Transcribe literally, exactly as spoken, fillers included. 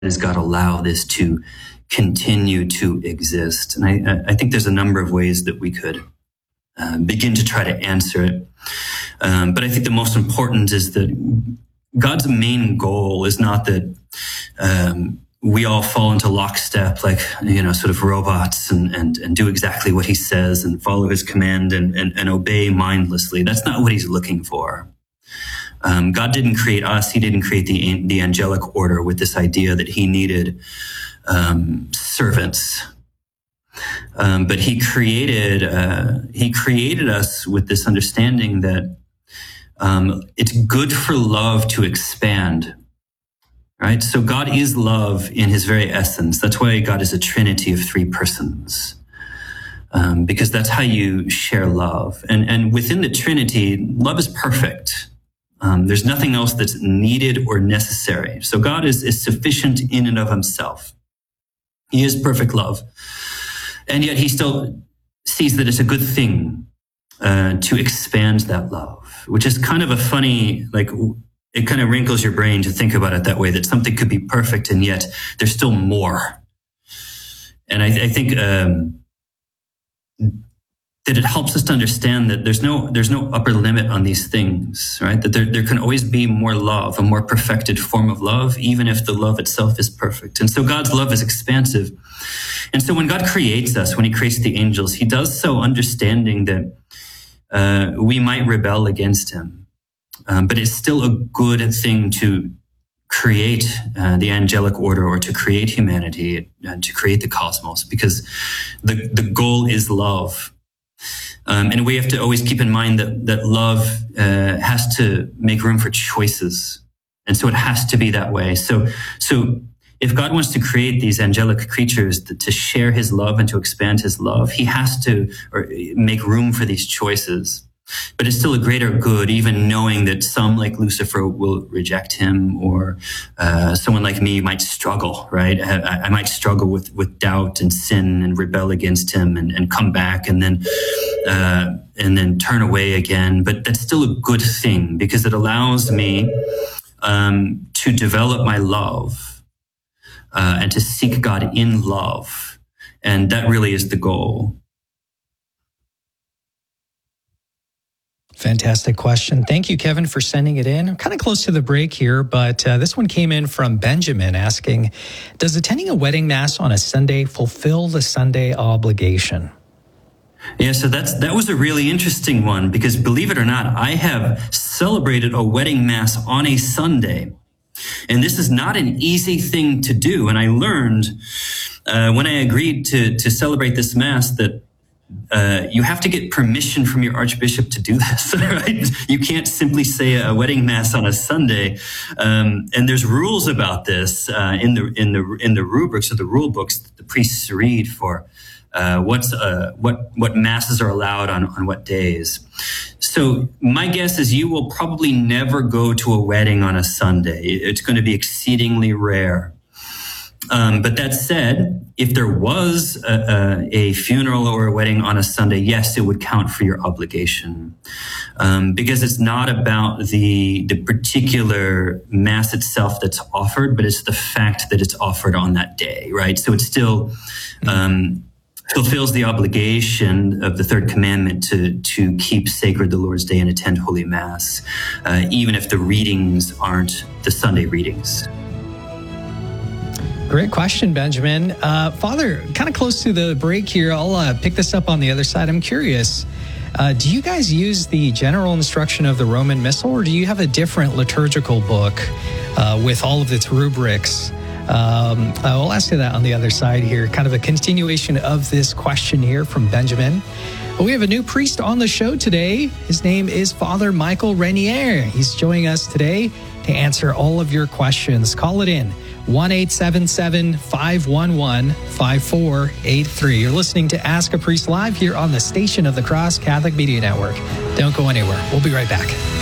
does God allow this to continue to exist? And I, I think there's a number of ways that we could uh, begin to try to answer it. Um, but I think the most important is that God's main goal is not that um, we all fall into lockstep, like, you know, sort of robots and, and, and do exactly what he says and follow his command and, and, and obey mindlessly. That's not what he's looking for. Um, God didn't create us. He didn't create the, the angelic order with this idea that he needed um, servants. Um, but he created, uh, he created us with this understanding that um, it's good for love to expand. Right? So God is love in his very essence. That's why God is a trinity of three persons. Um, because that's how you share love. And, and within the Trinity, love is perfect. Um, there's nothing else that's needed or necessary. So God is, is sufficient in and of himself. He is perfect love. And yet he still sees that it's a good thing uh, to expand that love, which is kind of a funny, like, it kind of wrinkles your brain to think about it that way, that something could be perfect and yet there's still more. And I, I think um, that it helps us to understand that there's no there's no upper limit on these things, right? That there, there can always be more love, a more perfected form of love, even if the love itself is perfect. And so God's love is expansive. And so when God creates us, when he creates the angels, he does so understanding that uh, we might rebel against him. Um, but it's still a good thing to create uh, the angelic order or to create humanity and to create the cosmos, because the, the goal is love. Um, and we have to always keep in mind that, that love uh, has to make room for choices. And so it has to be that way. So, so if God wants to create these angelic creatures to, to share his love and to expand his love, he has to or make room for these choices. But it's still a greater good, even knowing that some like Lucifer will reject him, or uh, someone like me might struggle, right? I, I might struggle with, with doubt and sin and rebel against him and, and come back and then uh, and then turn away again. But that's still a good thing, because it allows me um, to develop my love uh, and to seek God in love. And that really is the goal. Fantastic question. Thank you, Kevin, for sending it in. I'm kind of close to the break here, but uh, this one came in from Benjamin asking, does attending a wedding mass on a Sunday fulfill the Sunday obligation? Yeah, so that's that was a really interesting one, because believe it or not, I have celebrated a wedding mass on a Sunday. And this is not an easy thing to do. And I learned uh, when I agreed to, to celebrate this mass that Uh, you have to get permission from your archbishop to do this, right? You can't simply say a wedding mass on a Sunday. Um, and there's rules about this uh, in the in the in the rubrics or the rule books that the priests read for uh, what's uh, what what masses are allowed on on what days. So my guess is you will probably never go to a wedding on a Sunday. It's going to be exceedingly rare. Um, but that said, if there was a, a, a funeral or a wedding on a Sunday, yes, it would count for your obligation, um, because it's not about the the particular mass itself that's offered, but it's the fact that it's offered on that day, right? So it still um, fulfills the obligation of the third commandment to to keep sacred the Lord's Day and attend Holy Mass, uh, even if the readings aren't the Sunday readings. Great question, Benjamin. Uh, Father, kind of close to the break here. I'll uh, pick this up on the other side. I'm curious, uh, do you guys use the general instruction of the Roman Missal, or do you have a different liturgical book uh, with all of its rubrics? Um, I'll ask you that on the other side here, kind of a continuation of this question here from Benjamin. We have a new priest on the show today. His name is Father Michael Renier. He's joining us today to answer all of your questions. Call it in. one eight seven seven, five one one, five four eight three. You're listening to Ask a Priest Live here on the Station of the Cross Catholic Media Network. Don't go anywhere. We'll be right back.